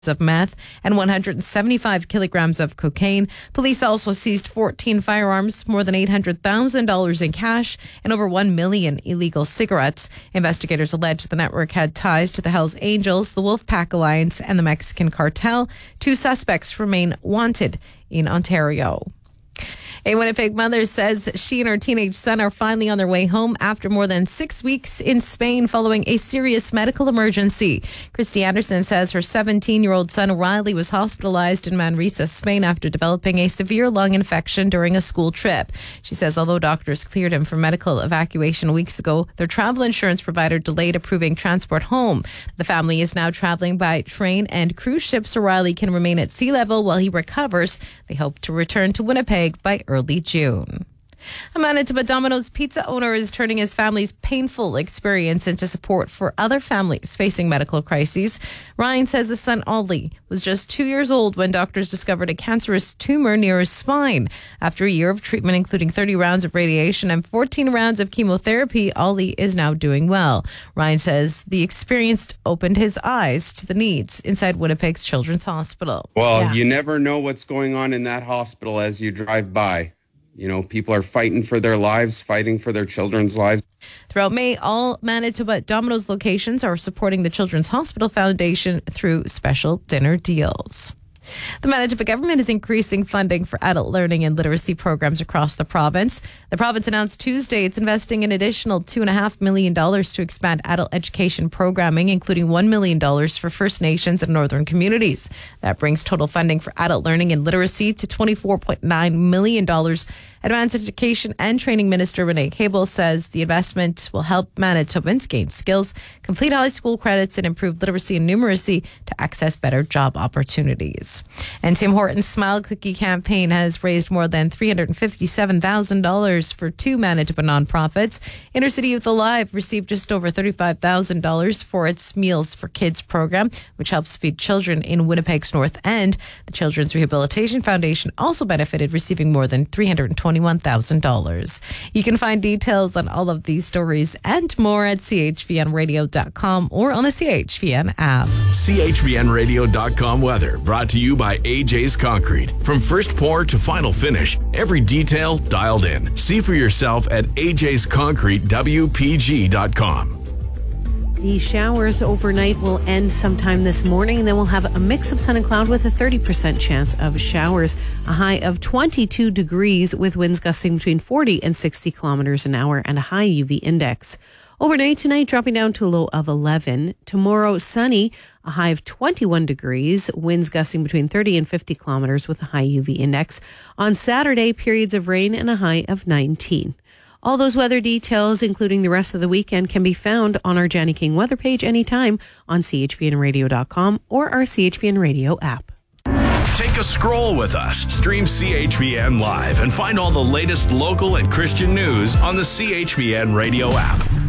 of meth and 175 kilograms of cocaine. Police also seized 14 firearms, more than $800,000 in cash, and over 1 million illegal cigarettes. Investigators allege the network had ties to the Hells Angels, the Wolfpack Alliance, and the Mexican cartel. 2 suspects remain wanted in Ontario. A Winnipeg mother says she and her teenage son are finally on their way home after more than 6 weeks in Spain following a serious medical emergency. Christy Anderson says her 17-year-old son Riley was hospitalized in Manresa, Spain after developing a severe lung infection during a school trip. She says although doctors cleared him for medical evacuation weeks ago, their travel insurance provider delayed approving transport home. The family is now traveling by train and cruise ship so Riley can remain at sea level while he recovers. They hope to return to Winnipeg by early June. A Manitoba Domino's pizza owner is turning his family's painful experience into support for other families facing medical crises. Ryan says his son Ollie was just 2 years old when doctors discovered a cancerous tumor near his spine. After a year of treatment, including 30 rounds of radiation and 14 rounds of chemotherapy, Ollie is now doing well. Ryan says the experience opened his eyes to the needs inside Winnipeg's Children's Hospital. Well, you never know what's going on in that hospital as you drive by. You know, people are fighting for their lives, fighting for their children's lives. Throughout May, all Manitoba Domino's locations are supporting the Children's Hospital Foundation through special dinner deals. The Manitoba government is increasing funding for adult learning and literacy programs across the province. The province announced Tuesday it's investing an additional $2.5 million to expand adult education programming, including $1 million for First Nations and Northern communities. That brings total funding for adult learning and literacy to $24.9 million. Advanced Education and Training Minister Renee Cable says the investment will help Manitobans gain skills, complete high school credits, and improve literacy and numeracy to access better job opportunities. And Tim Hortons Smile Cookie campaign has raised more than $357,000 for 2 Manitoba nonprofits. Inner City Youth Alive received just over $35,000 for its Meals for Kids program, which helps feed children in Winnipeg's North End. The Children's Rehabilitation Foundation also benefited, receiving more than $321,000. You can find details on all of these stories and more at chvnradio.com or on the CHVN app. CHVNradio.com weather brought to you by AJ's Concrete. From first pour to final finish, every detail dialed in. See for yourself at ajsconcretewpg.com. The showers overnight will end sometime this morning, and then we'll have a mix of sun and cloud with a 30% chance of showers. A high of 22 degrees with winds gusting between 40 and 60 kilometers an hour and a high UV index. Overnight tonight, dropping down to a low of 11. Tomorrow, sunny, a high of 21 degrees, winds gusting between 30 and 50 kilometers with a high UV index. On Saturday, periods of rain and a high of 19. All those weather details, including the rest of the weekend, can be found on our Johnny King weather page anytime on chvnradio.com or our CHVN Radio app. Take a scroll with us. Stream CHVN live and find all the latest local and Christian news on the CHVN Radio app.